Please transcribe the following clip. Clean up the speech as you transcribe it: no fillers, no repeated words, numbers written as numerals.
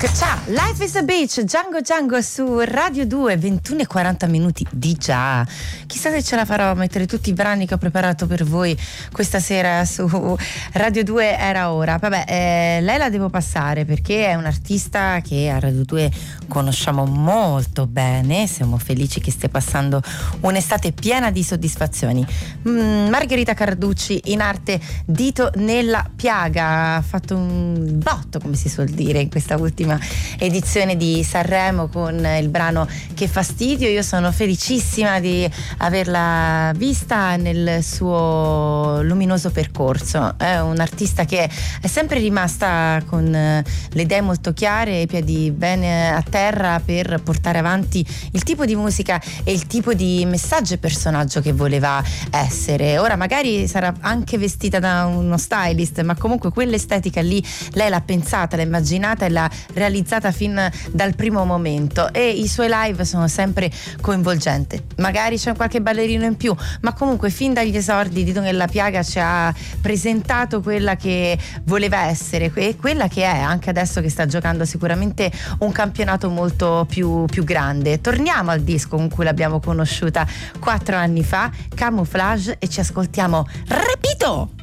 Ciao, Life is a Beach, Django su Radio 2, 21:40 di già. Chissà se ce la farò a mettere tutti i brani che ho preparato per voi questa sera su Radio 2. Era ora. Vabbè, lei la devo passare perché è un'artista che a Radio 2 conosciamo molto bene. Siamo felici che stia passando un'estate piena di soddisfazioni. Margherita Carducci, in arte Dito nella piaga, ha fatto un botto, come si suol dire, in questa ultima edizione di Sanremo con il brano Che fastidio. Io sono felicissima di averla vista nel suo luminoso percorso. È un'artista che è sempre rimasta con le idee molto chiare, i piedi bene a terra per portare avanti il tipo di musica e il tipo di messaggio e personaggio che voleva essere. Ora magari sarà anche vestita da uno stylist, ma comunque quell'estetica lì lei l'ha pensata, l'ha immaginata e l'ha realizzata fin dal primo momento, e i suoi live sono sempre coinvolgenti. Magari c'è qualche ballerino in più, ma comunque fin dagli esordi Dito nella piaga ci ha presentato quella che voleva essere e quella che è anche adesso, che sta giocando sicuramente un campionato molto più grande. Torniamo al disco con cui l'abbiamo conosciuta 4 anni fa, Camouflage, e ci ascoltiamo Repito!